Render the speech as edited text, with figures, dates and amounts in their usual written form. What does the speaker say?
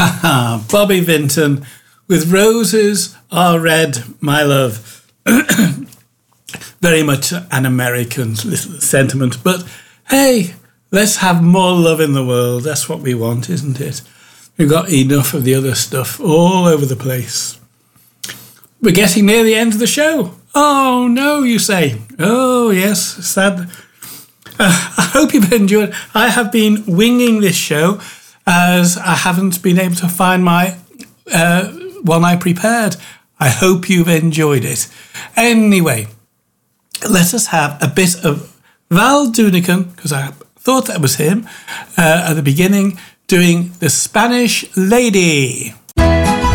Bobby Vinton with Roses Are Red, My Love. Very much an American little sentiment, but hey, let's have more love in the world. That's what we want, isn't it? We've got enough of the other stuff all over the place. We're getting near the end of the show. Oh no, you say. Oh yes, sad. I hope you've enjoyed. I have been winging this show as I haven't been able to find my one I prepared. I hope you've enjoyed it. Anyway, let us have a bit of Val Doonican, because I thought that was him, at the beginning, doing The Spanish Lady.